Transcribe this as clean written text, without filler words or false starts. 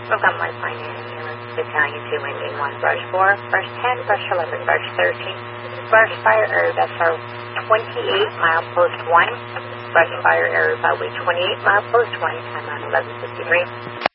I've got my finance Battalion 2, Indian 1, Brush 4, Brush 10, Brush 11, Brush 13, Brush Fire Area SR 28, Mile Post 1, Brush Fire Area Highway 28, Mile Post 1, time on 11:53.